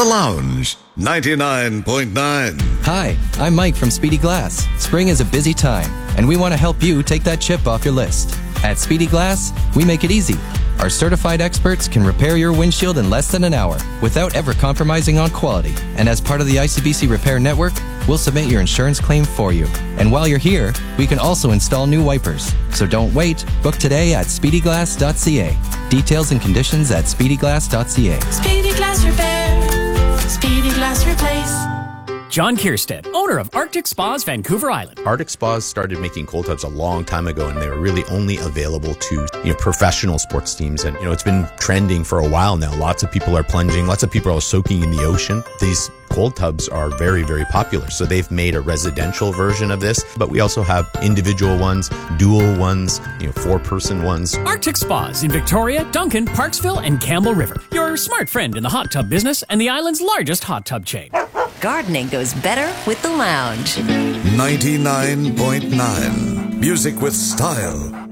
Lounge, 99.9. Hi, I'm Mike from Speedy Glass. Spring is a busy time, and we want to help you take that chip off your list. At Speedy Glass, we make it easy. Our certified experts can repair your windshield in less than an hour without ever compromising on quality. And as part of the ICBC Repair Network, we'll submit your insurance claim for you. And while you're here, we can also install new wipers. So don't wait. Book today at speedyglass.ca. Details and conditions at speedyglass.ca. Speedy Glass Repair. Speedy Glass Replace. John Kierstead, owner of Arctic Spas, Vancouver Island. Arctic Spas started making cold tubs a long time ago, and they were really only available to professional sports teams. And it's been trending for a while now. Lots of people are plunging. Lots of people are soaking in the ocean. These cold tubs are very, very popular. So they've made a residential version of this, but we also have individual ones, dual ones, 4-person ones. Arctic Spas in Victoria, Duncan, Parksville, and Campbell River. Your smart friend in the hot tub business and the island's largest hot tub chain. Gardening goes better with the Lounge. 99.9. Music with style.